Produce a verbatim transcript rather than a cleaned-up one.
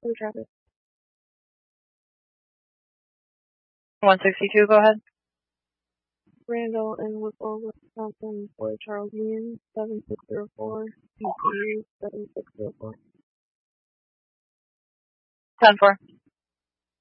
Blue traffic. one sixty-two, go ahead. Randall and Whipple, Wisconsin, Boy Charles Union, seven six zero four, E Q seven six zero four. ten four.